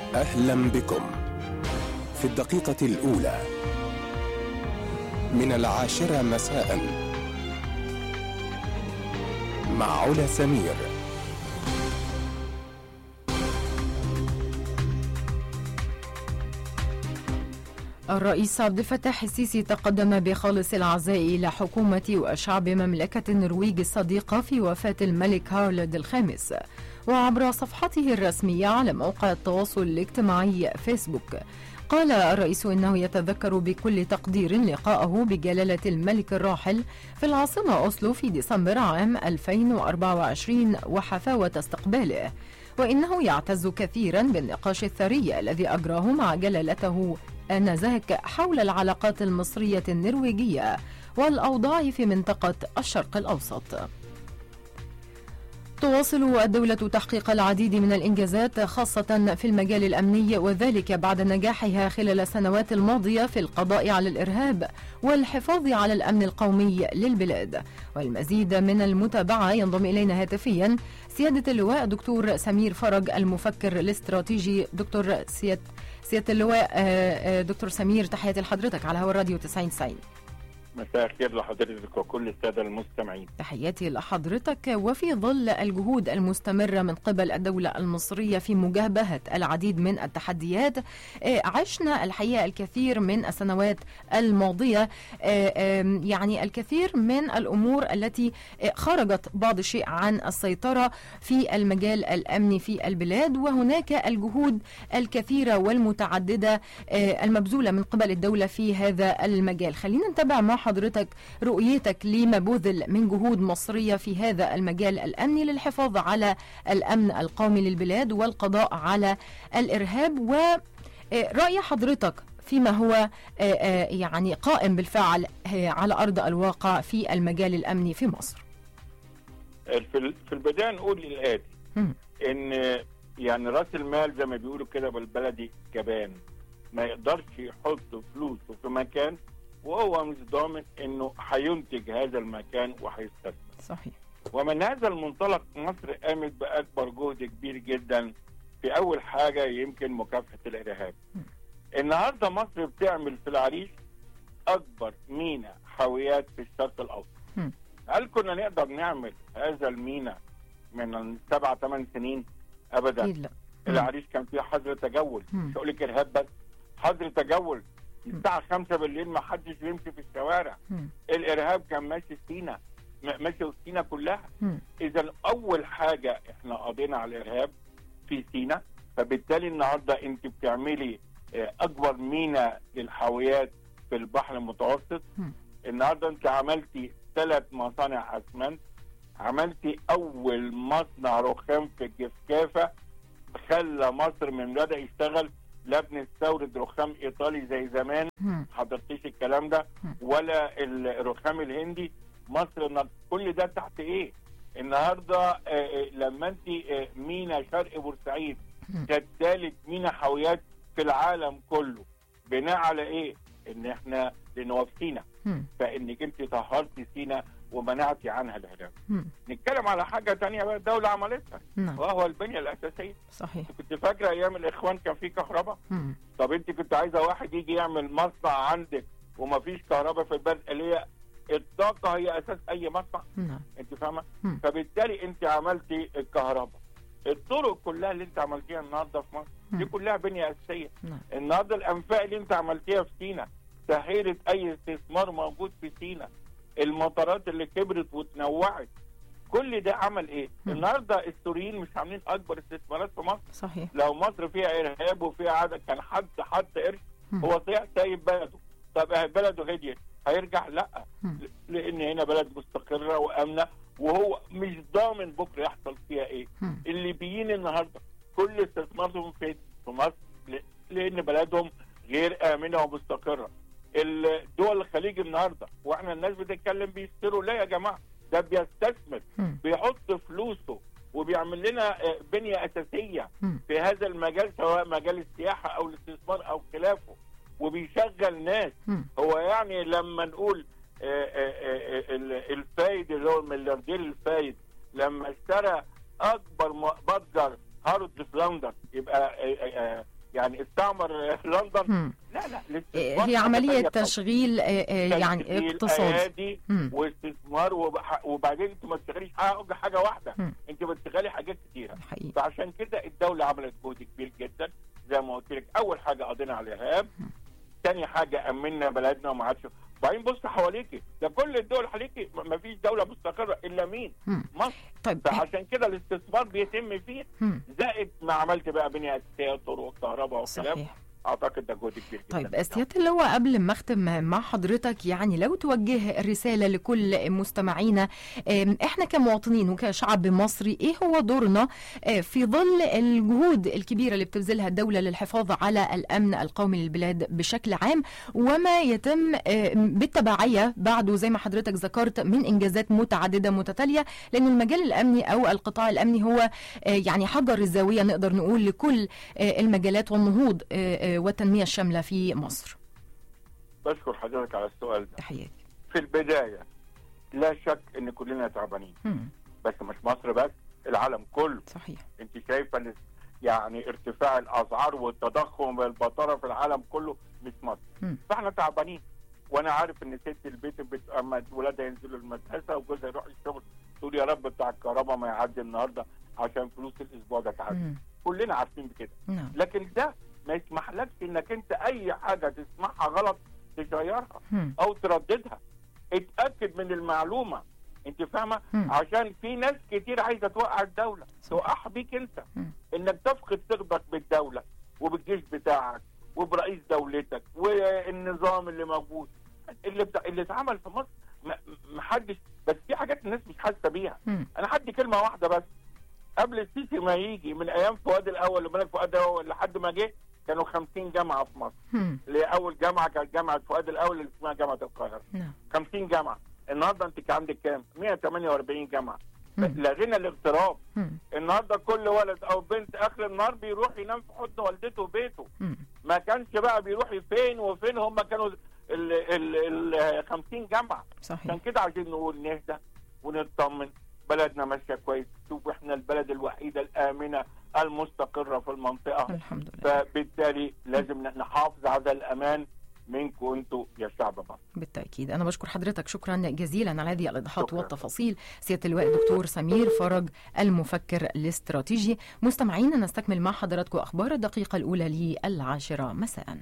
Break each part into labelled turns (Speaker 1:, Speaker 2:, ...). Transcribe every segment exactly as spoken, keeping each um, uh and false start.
Speaker 1: أهلا بكم في الدقيقة الأولى من العاشرة مساء مع علا سمير.
Speaker 2: الرئيس عبد الفتاح السيسي تقدم بخالص العزاء إلى حكومة وشعب مملكة النرويج الصديقة في وفاة الملك هارلد الخامس. وعبر صفحته الرسمية على موقع التواصل الاجتماعي فيسبوك، قال الرئيس إنه يتذكر بكل تقدير لقاءه بجلالة الملك الراحل في العاصمة أوسلو في ديسمبر عام ألفين وأربعة وعشرين وحفاوة استقباله، وإنه يعتز كثيرا بالنقاش الثري الذي أجراه مع جلالته آنذاك حول العلاقات المصرية النرويجية والأوضاع في منطقة الشرق الأوسط. تواصل الدولة تحقيق العديد من الإنجازات خاصة في المجال الأمني، وذلك بعد نجاحها خلال السنوات الماضية في القضاء على الإرهاب والحفاظ على الأمن القومي للبلاد. والمزيد من المتابعة ينضم إلينا هاتفيا سيادة اللواء دكتور سمير فرج المفكر الاستراتيجي. دكتور سيادة سيادة اللواء دكتور سمير، تحياتي لحضرتك على هوا الراديو تسعين تسعين.
Speaker 3: مساء الخير لحضرتك وكل السادة المستمعين.
Speaker 2: تحياتي لحضرتك. وفي ظل الجهود المستمرة من قبل الدولة المصرية في مجابهة العديد من التحديات، عشنا الحقيقة الكثير من السنوات الماضية يعني الكثير من الأمور التي خرجت بعض الشيء عن السيطرة في المجال الأمني في البلاد، وهناك الجهود الكثيرة والمتعددة المبذولة من قبل الدولة في هذا المجال. خلينا نتابع مع حضرتك رؤيتك لما بذل من جهود مصرية في هذا المجال الأمني للحفاظ على الأمن القومي للبلاد والقضاء على الإرهاب، ورأي حضرتك فيما هو يعني قائم بالفعل على أرض الواقع في المجال الأمني في مصر.
Speaker 3: في البداية نقول الآتي، إن يعني رأس المال زي ما بيقولوا كده بالبلدي جبان، ما يقدرش يحط فلوسه في مكان وهو مش ضامن انه هينتج هذا المكان وهيستثمر.
Speaker 2: صحيح.
Speaker 3: ومن هذا المنطلق مصر قامت باكبر جهد كبير جدا في اول حاجه يمكن مكافحه الارهاب. م. النهارده مصر بتعمل في العريش اكبر ميناء حاويات في الشرق الاوسط. م. هل كنا نقدر نعمل هذا الميناء من سبع ثمان سنين؟ ابدا.
Speaker 2: لا.
Speaker 3: العريش كان فيه حظر تجول، مش هقول لك ارهاب بس، حظر تجول. الساعة خمسة بالليل ما حدش بيمشي في الشوارع. م. الإرهاب كان ماشي سينا، ماشي في سينا كلها. إذا أول حاجة إحنا قضينا على الإرهاب في سينا، فبالتالي النهاردة أنت بتعملي أكبر ميناء للحاويات في البحر المتوسط. م. النهاردة أنت عملتي ثلاث مصانع أسمنت، عملتي أول مصنع رخام في الجفكافة، خلى مصر من بدأ يشتغل لا بنستورد رخام ايطالي زي زمان، حضرتيش الكلام ده، ولا الرخام الهندي. مصر كل ده تحت ايه؟ النهارده لما انت مينا شرق بورسعيد كانت ثالث مينا حاويات في العالم كله، بناء على ايه؟ ان احنا لنوف سينا، فانك انت طهرتي سينا ومنعتي عنها الارهاب. نتكلم على حاجه ثانيه بقى الدوله عملتها، وهو البنيه الاساسيه.
Speaker 2: صحيح.
Speaker 3: كنت فاكره ايام الاخوان كان في كهرباء؟ طب انت كنت عايزه واحد يجي يعمل مصنع عندك وما فيش كهرباء في البلد، اللي هي الطاقه هي اساس اي مصنع. نعم. انت فاهمه؟ فبالتالي انت عملتي الكهرباء، الطرق كلها اللي انت عملتيها النهارده في مصر دي كلها بنيه اساسيه. نعم. النهارده الانفاق اللي انت عملتيها في سينا سهلت اي استثمار موجود في سينا، المطارات اللي كبرت وتنوعت، كل ده عمل ايه؟ م. النهارده السوريين مش عاملين اكبر استثمارات في مصر.
Speaker 2: صحيح.
Speaker 3: لو مصر فيها ارهاب وفيها عدد كان حد حط قرش هو طيع سايب بلده. طب بلده هديت هيرجع؟ لا، م. لان هنا بلد مستقره وامنه وهو مش ضامن بكره يحصل فيها ايه. م. الليبيين النهارده كل استثمارهم في مصر لان بلدهم غير امنه ومستقره. الدول الخليج النهارده واحنا الناس بتتكلم بيشتروا، لا يا جماعه، ده بيستثمر، م. بيحط فلوسه وبيعمل لنا بنيه اساسيه م. في هذا المجال، سواء مجال السياحه او الاستثمار او خلافه، وبيشغل ناس. م. هو يعني لما نقول الفايد اللي هو الملياردير الفايد لما اشترى اكبر متجر هارود في لندن، يبقى يعني استعمر لندن.
Speaker 2: مم.
Speaker 3: لا لا
Speaker 2: هي عملية تشغيل يعني اقتصادي
Speaker 3: واستثمار، وبعدين انت ما بتشتغليش حاجة واحدة، مم. انت بتشتغلي حاجات كتيرة.
Speaker 2: حقيقي.
Speaker 3: فعشان كده الدولة عملت جهد كبير جدا زي ما قلت لك. اول حاجة قضينا على الارهاب، ثاني حاجة امنا بلدنا وما عادش. وبعدين بص حواليكي، ده كل الدول حواليكي ما فيش دولة مستقرة الا مين؟ مم. مصر.
Speaker 2: طيب
Speaker 3: فعشان كده الاستثمار بيتم فيه، مم. زائد ما عملت بقى بنية اساسية، طرق، كهرباء وكلام. اعتقد ده جهد كبير جدا.
Speaker 2: طيب سيادة اللواء، قبل ما اختم مع حضرتك، يعني لو توجه رسالة لكل مستمعينا، احنا كمواطنين وكشعب مصري، ايه هو دورنا في ظل الجهود الكبيرة اللي بتبذلها الدولة للحفاظ على الامن القومي للبلاد بشكل عام، وما يتم بالتبعية بعده زي ما حضرتك ذكرت من انجازات متعددة متتالية، لان المجال الامني او القطاع الامني هو يعني حجر الزاوية نقدر نقول لكل المجالات والنهوض والتنمية الشاملة في مصر.
Speaker 3: بشكر حضرتك على السؤال ده.
Speaker 2: تحياتي.
Speaker 3: في البداية لا شك ان كلنا تعبانين، بس مش مصر بس، العالم كله.
Speaker 2: صحيح.
Speaker 3: انت شايفة يعني ارتفاع الاسعار والتضخم والبطالة في العالم كله، مش مصر. م. فاحنا تعبانين، وانا عارف ان ست البيت اما ولادها ينزلوا المدرسة وجوزها يروح الشغل تقول يا رب بتاع الكهرباء ما يعدي النهارده عشان فلوس الاسبوع ده تعدي. كلنا عارفين بكده.
Speaker 2: نعم.
Speaker 3: لكن ده ما يسمحلكش انك انت اي حاجة تسمعها غلط تشيرها او ترددها. اتأكد من المعلومة، انت فاهمة؟ عشان في ناس كتير عايزة توقع الدولة، توقعها بيك انت. مم. انك تفقد ثقتك بالدولة وبالجيش بتاعك وبرئيس دولتك والنظام اللي موجود. اللي بتا... اللي اتعمل في مصر محدش، بس في حاجات الناس مش حاسة بيها. مم. انا هدي كلمة واحدة بس. قبل السيسي ما يجي، من ايام فؤاد الاول وملك فؤاد الاول لحد ما جه، كانوا خمسين جامعة في مصر. اللي اول جامعة كانت جامعة فؤاد الاول اللي اسمها جامعة القاهرة. نعم. خمسين جامعة. النهارده انت عندك كام؟ مئة وثمانية وأربعين جامعة. لغينا الاغتراب. النهارده كل ولد او بنت اخر النهار بيروح ينام في حضن والدته وبيته. مم. ما كانش بقى بيروح فين وفين، هم كانوا ال ال ال خمسين جامعة. صحيح. عشان كده عايزين نقول نهدى ونطمن، بلدنا ماشيه كويس. شوف احنا البلد الوحيده الامنه المستقره في المنطقه.
Speaker 2: الحمد لله.
Speaker 3: فبالتالي لازم نحافظ على الامان منكم انتوا يا شعب مصر.
Speaker 2: بالتاكيد. انا بشكر حضرتك شكرا جزيلا على هذه الايضاحات والتفاصيل سياده اللواء الدكتور سمير فرج المفكر الاستراتيجي. مستمعينا نستكمل مع حضراتكم اخبار الدقيقه الاولى للعاشره مساء.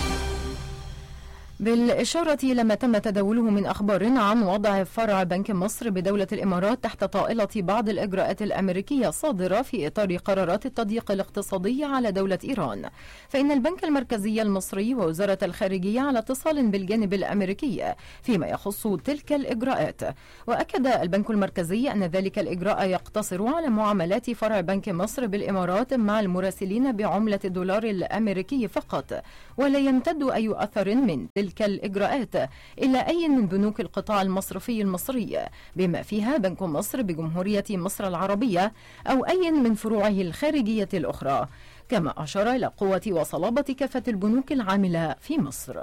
Speaker 2: بالإشارة لما تم تداوله من أخبار عن وضع فرع بنك مصر بدولة الإمارات تحت طائلة بعض الإجراءات الأمريكية الصادرة في إطار قرارات التضييق الاقتصادي على دولة إيران، فإن البنك المركزي المصري ووزارة الخارجية على اتصال بالجانب الأمريكي فيما يخص تلك الإجراءات. وأكد البنك المركزي أن ذلك الإجراء يقتصر على معاملات فرع بنك مصر بالإمارات مع المراسلين بعملة الدولار الأمريكي فقط، ولا يمتد أي أثر من تلك الإجراءات إلى أي من بنوك القطاع المصرفي المصري بما فيها بنك مصر بجمهورية مصر العربية أو أي من فروعه الخارجية الأخرى، كما أشار إلى قوة وصلابة كافة البنوك العاملة في مصر.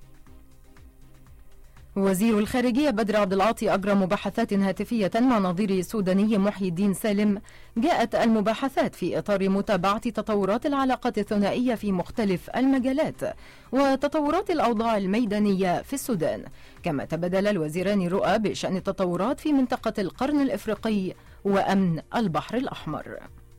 Speaker 2: وزير الخارجية بدر عبد العاطي أجرى مباحثات هاتفية مع نظيره السوداني محي الدين سالم. جاءت المباحثات في إطار متابعة تطورات العلاقات الثنائية في مختلف المجالات وتطورات الأوضاع الميدانية في السودان، كما تبادل الوزيران رؤى بشأن التطورات في منطقة القرن الإفريقي وأمن البحر الأحمر.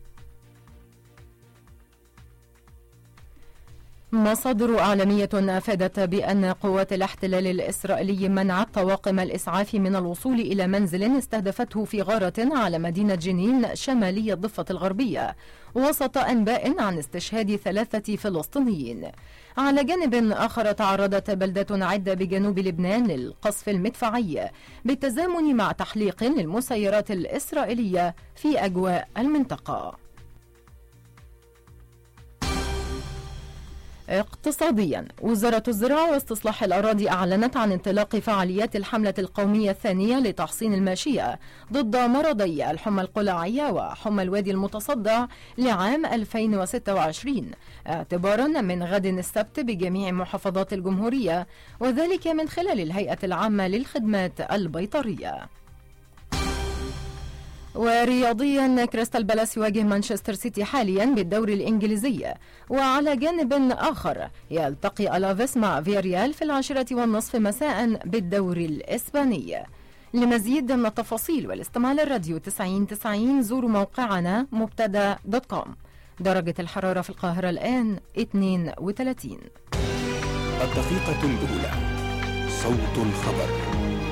Speaker 2: مصادر عالمية أفادت بأن قوات الاحتلال الإسرائيلي منعت طواقم الإسعاف من الوصول إلى منزل استهدفته في غارة على مدينة جنين شمالي الضفة الغربية، وسط أنباء عن استشهاد ثلاثة فلسطينيين. على جانب آخر تعرضت بلدات عدة بجنوب لبنان للقصف المدفعي بالتزامن مع تحليق للمسيرات الإسرائيلية في أجواء المنطقة. اقتصاديا، وزارة الزراعة واستصلاح الأراضي أعلنت عن انطلاق فعاليات الحملة القومية الثانية لتحصين الماشية ضد مرضي الحمى القلاعية وحمى الوادي المتصدع لعام ألفين وستة وعشرين اعتبارا من غد السبت بجميع محافظات الجمهورية، وذلك من خلال الهيئة العامة للخدمات البيطرية. ورياضيا كريستال بالاس يواجه مانشستر سيتي حاليا بالدوري الإنجليزي. وعلى جانب آخر يلتقي ألافيس مع فياريال في العاشرة والنصف مساء بالدوري الإسباني. لمزيد من التفاصيل والاستماع للراديو تسعين تسعين زوروا موقعنا مبتدا دوت كوم. درجة الحرارة في القاهرة الآن اثنين وثلاثين.
Speaker 1: الدقيقة الأولى، صوت الخبر.